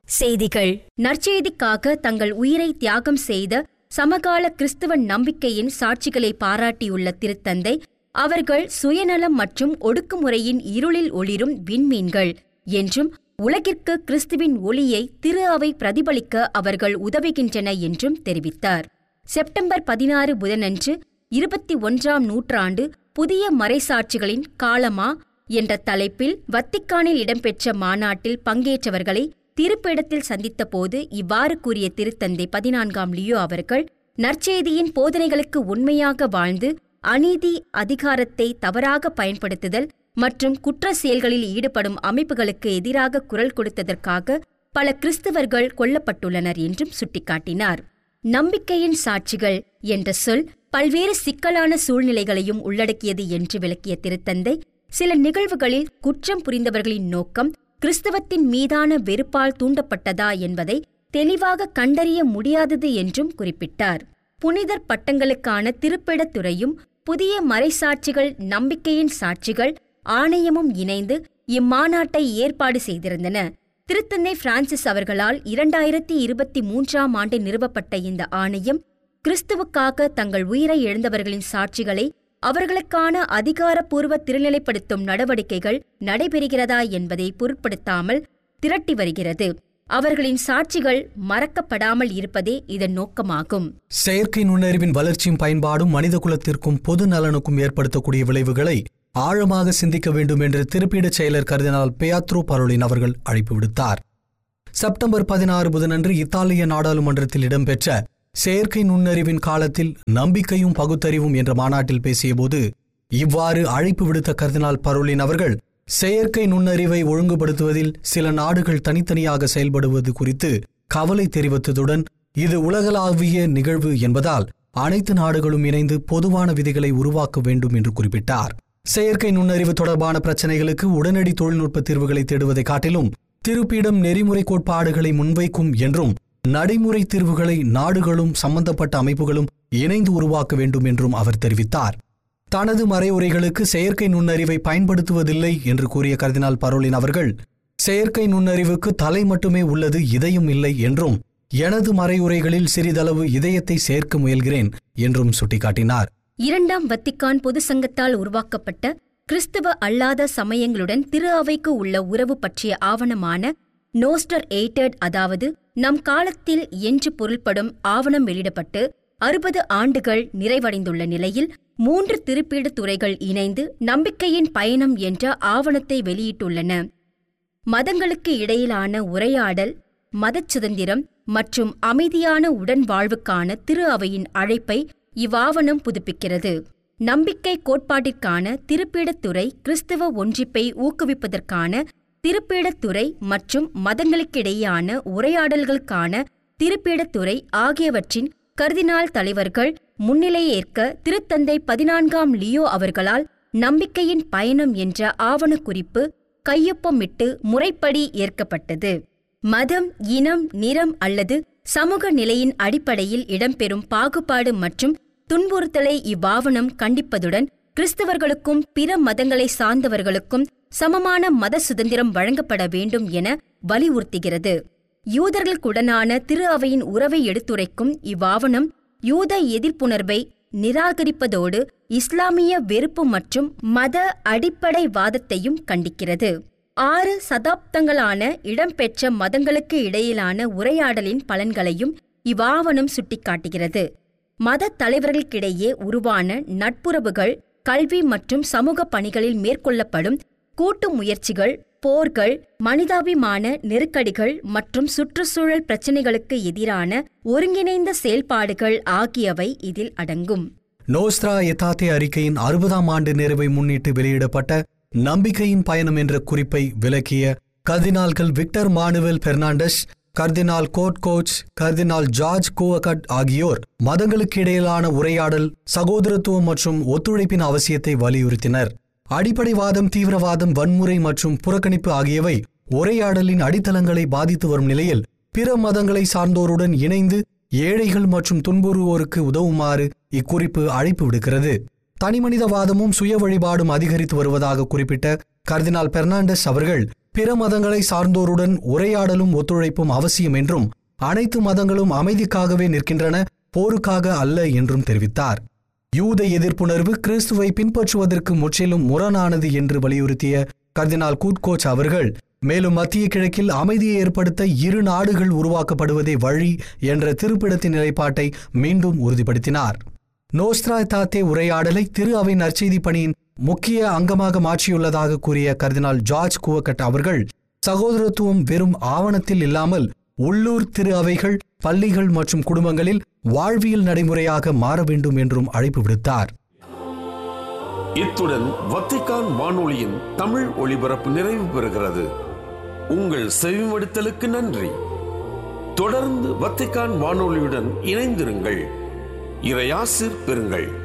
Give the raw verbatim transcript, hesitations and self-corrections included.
செய்திகள். நற்செய்திக்காக தங்கள் உயிரை தியாகம் செய்த சமகால கிறிஸ்துவ நம்பிக்கையின் சாட்சிகளை பாராட்டியுள்ள திருத்தந்தை, அவர்கள் சுயநலம் மற்றும் ஒடுக்குமுறையின் இருளில் ஒளிரும் விண்மீன்கள் என்றும், உலகிற்கு கிறிஸ்துவின் ஒளியை திரு அவை பிரதிபலிக்க அவர்கள் உதவுகின்றன என்றும் தெரிவித்தார். செப்டம்பர் பதினாறு புதனன்று இருபத்தி ஒன்றாம் நூற்றாண்டு புதிய மறைசாட்சிகளின் காலமா என்ற தலைப்பில் வத்திக்கானில் இடம்பெற்ற மாநாட்டில் பங்கேற்றவர்களை திருப்பிடத்தில் சந்தித்த போது இவ்வாறு கூறிய திருத்தந்தை பதினான்காம் லியோ அவர்கள், நற்செய்தியின் போதனைகளுக்கு உண்மையாக வாழ்ந்து அநீதி அதிகாரத்தை தவறாக பயன்படுத்துதல் மற்றும் குற்ற செயல்களில் ஈடுபடும் அமைப்புகளுக்கு எதிராக குரல் கொடுத்ததற்காக பல கிறிஸ்தவர்கள் கொல்லப்பட்டுள்ளனர் என்றும் சுட்டிக்காட்டினார். நம்பிக்கையின் சாட்சிகள் என்ற சொல் பல்வேறு சிக்கலான சூழ்நிலைகளையும் உள்ளடக்கியது என்று விளக்கிய திருத்தந்தை, சில நிகழ்வுகளில் குற்றம் புரிந்தவர்களின் நோக்கம் கிறிஸ்தவத்தின் மீதான வெறுப்பால் தூண்டப்பட்டதா என்பதை தெளிவாக கண்டறிய முடியாதது என்றும் குறிப்பிட்டார். புனிதர் பட்டங்களுக்கான திருப்பிடத்துறையும் புதிய மறைசாட்சிகள் நம்பிக்கையின் சாட்சிகள் ஆணையமும் இணைந்து இம்மாநாட்டை ஏற்பாடு செய்திருந்தன. திருத்தந்தை பிரான்சிஸ் அவர்களால் இரண்டாயிரத்தி இருபத்தி மூன்றாம் ஆண்டு நிறுவப்பட்ட இந்த ஆணையம் கிறிஸ்துவுக்காக தங்கள் உயிரை இழந்தவர்களின் சாட்சிகளை அவர்களுக்கான அதிகாரப்பூர்வ திருநிலைப்படுத்தும் நடவடிக்கைகள் நடைபெறுகிறதா என்பதை பொருட்படுத்தாமல் திரட்டி வருகிறது. அவர்களின் சாட்சிகள் மறக்கப்படாமல் இருப்பதே இதன் நோக்கமாகும். செயற்கை நுண்ணறிவின் வளர்ச்சியும் பயன்பாடும் மனித குலத்திற்கும் பொது நலனுக்கும் ஏற்படுத்தக்கூடிய விளைவுகளை ஆழமாக சிந்திக்க வேண்டும் என்று திருப்பீடச் செயலர் கர்தினால் பியத்ரோ பரோலின் அவர்கள் அழைப்பு விடுத்தார். செப்டம்பர் பதினாறு புதனன்று இத்தாலிய நாடாளுமன்றத்தில் இடம்பெற்ற செயற்கை நுண்ணறிவின் காலத்தில் நம்பிக்கையும் பகுத்தறிவும் என்ற மாநாட்டில் பேசியபோது இவ்வாறு அழைப்பு விடுத்த கர்தினால் பரோலின் அவர்கள், செயற்கை நுண்ணறிவை ஒழுங்குபடுத்துவதில் சில நாடுகள் தனித்தனியாக செயல்படுவது குறித்து கவலை தெரிவித்ததுடன், இது உலகளாவிய நிகழ்வு என்பதால் அனைத்து நாடுகளும் இணைந்து பொதுவான விதிகளை உருவாக்க வேண்டும் என்று குறிப்பிட்டார். செயற்கை நுண்ணறிவு தொடர்பான பிரச்சினைகளுக்கு உடனடி தொழில்நுட்ப தீர்வுகளை தேடுவதை காட்டிலும் திருப்பீடம் நெறிமுறை கோட்பாடுகளை முன்வைக்கும் என்றும், நடைமுறை தீர்வுகளை நாடுகளும் சம்பந்தப்பட்ட அமைப்புகளும் இணைந்து உருவாக்க வேண்டும் என்றும் அவர் தெரிவித்தார். தனது மறைவுரைகளுக்கு செயற்கை நுண்ணறிவை பயன்படுத்துவதில்லை என்று கூறிய கர்தினால் பரோலின் அவர்கள், செயற்கை நுண்ணறிவுக்கு தலை மட்டுமே உள்ளது, இதயம் இல்லை என்றும், எனது மறைவுரைகளில் சிறிதளவு இதயத்தை சேர்க்க முயல்கிறேன் என்றும் சுட்டிக்காட்டினார். இரண்டாம் வத்திக்கான் பொது சங்கத்தால் உருவாக்கப்பட்ட கிறிஸ்தவ அல்லாத சமயங்களுடன் திரு அவைக்கு உள்ள உறவு பற்றிய ஆவணமான நோஸ்டர் எய்டட், அதாவது நம் காலத்தில் என்று பொருள்படும் ஆவணம் வெளியிடப்பட்டு அறுபது ஆண்டுகள் நிறைவடைந்துள்ள நிலையில் மூன்று திருப்பீடு துறைகள் இணைந்து நம்பிக்கையின் பயணம் என்ற ஆவணத்தை வெளியிட்டுள்ளன. மதங்களுக்கு இடையிலான உரையாடல், மதச் சுதந்திரம் மற்றும் அமைதியான உடன்வாழ்வுக்கான திரு அவையின் அழைப்பை இவ்வாவணம் புதுப்பிக்கிறது. நம்பிக்கை கோட்பாட்டிற்கான திருப்பீடத்துறை கிறிஸ்தவ ஒன்றிப்பை ஊக்குவிப்பதற்கான திருப்பீடத்துறை மற்றும் மதங்களுக்கிடையேயான உரையாடல்களுக்கான திருப்பீடத்துறை ஆகியவற்றின் கர்தினால் தலைவர்கள் முன்னிலையேற்க திருத்தந்தை பதினான்காம் லியோ அவர்களால் நம்பிக்கையின் பயணம் என்ற ஆவணக்குறிப்பு கையொப்பமிட்டு முறைப்படி ஏற்கப்பட்டது. மதம், இனம், நிறம் அல்லது சமூக நிலையின் அடிப்படையில் இடம்பெறும் பாகுபாடு மற்றும் துன்புறுத்தலை இவ்வாவணம் கண்டிப்பதுடன், கிறிஸ்தவர்களுக்கும் பிற மதங்களை சார்ந்தவர்களுக்கும் சமமான மத சுதந்திரம் வழங்கப்பட வேண்டும் என வலியுறுத்துகிறது. யூதர்களுக்குடனான திரு அவையின் உறவை எடுத்துரைக்கும் இவ்வாவணம் யூத எதிர்ப்புணர்வை நிராகரிப்பதோடு இஸ்லாமிய வெறுப்பு மற்றும் மத அடிப்படைவாதத்தையும் கண்டிக்கிறது. ஆறு சதாப்தங்களான இடம்பெற்ற மதங்களுக்கு இடையிலான உரையாடலின் பலன்களையும் இவ்வாவணம் சுட்டிக்காட்டுகிறது. மத தலைவர்களுக்கிடையே உருவான நட்புறவுகள், கல்வி மற்றும் சமூக பணிகளில் மேற்கொள்ளப்படும் கூட்டு முயற்சிகள், போர்கள், மனிதாபிமான நெருக்கடிகள் மற்றும் சுற்றுச்சூழல் பிரச்சினைகளுக்கு எதிரான ஒருங்கிணைந்த செயல்பாடுகள் ஆகியவை இதில் அடங்கும். நோஸ்ட்ரா எத்தாத்தே அறிக்கையின் அறுபதாம் ஆண்டு நிறைவை முன்னிட்டு வெளியிடப்பட்ட நம்பிக்கையின் பயணம் என்ற குறிப்பை விளக்கிய கர்தினால்கள் Victor Manuel Fernandes, கர்தினால் code coach, கர்தினால் George கோவகட் ஆகியோர் மதங்களுக்கு இடையிலான உரையாடல், சகோதரத்துவம் மற்றும் ஒத்துழைப்பின் அவசியத்தை வலியுறுத்தினர். அடிப்படைவாதம், தீவிரவாதம், வன்முறை மற்றும் புறக்கணிப்பு ஆகியவை உரையாடலின் அடித்தளங்களை பாதித்து வரும் நிலையில் பிற மதங்களை சார்ந்தோருடன் இணைந்து ஏழைகள் மற்றும் துன்புறுவோருக்கு உதவுமாறு இக்குறிப்பு அழைப்பு விடுக்கிறது. தனிமனிதவாதமும் சுய வழிபாடும் அதிகரித்து வருவதாக குறிப்பிட்ட கர்தினால் பெர்னாண்டஸ் அவர்கள், பிற மதங்களை சார்ந்தோருடன் உரையாடலும் ஒத்துழைப்பும் அவசியம் என்றும் அனைத்து மதங்களும் அமைதிக்காகவே நிற்கின்றன, போருக்காக அல்ல என்றும் தெரிவித்தார். யூத எதிர்ப்புணர்வு கிறிஸ்துவை பின்பற்றுவதற்கு முற்றிலும் முரணானது என்று வலியுறுத்திய கர்தினால் கூட்கோச் அவர்கள் மேலும் மத்திய கிழக்கில் அமைதியை ஏற்படுத்த இரு நாடுகள் உருவாக்கப்படுவதே வழி என்ற திருப்பிடத்தின் நிலைப்பாட்டை மீண்டும் உறுதிப்படுத்தினார். நோஸ்ட்ரா தாத்தே உரையாடலை திரு அவை நற்செய்தி பணியின் முக்கிய அங்கமாக மாற்றியுள்ளதாக கூறிய கர்தினால் ஜார்ஜ் குவக்கட் அவர்கள் சகோதரத்துவம் வெறும் ஆவணத்தில் இல்லாமல் உள்ளூர் திரு அவைகள், பள்ளிகள் மற்றும் குடும்பங்களில் வாழ்வியல் நடைமுறையாக மாற வேண்டும் என்றும் அழைப்பு விடுத்தார். இத்துடன் வத்திக்கான் வானொலியின் தமிழ் ஒளிபரப்பு நிறைவு பெறுகிறது. உங்கள் செவிமடுத்தலுக்கு நன்றி. தொடர்ந்து வத்திக்கான் வானொலியுடன் இணைந்திருங்கள். இறையாசிர் பெறுங்கள்.